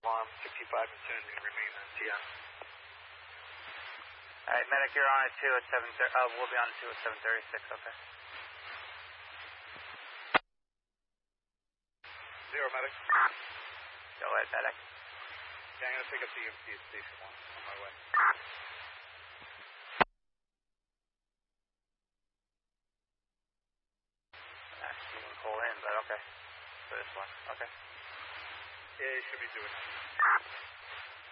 Alarm 65 and 10 and remain on TM. Alright, medic, you're on at 2 at 7:30. We'll be on at 2 at 7:36, okay. 0, medic. Go ahead, medic. Okay, I'm going to pick up the EMT at Station 1 on my way. You can pull in, but okay. For this one, okay. Yeah, you should be doing it.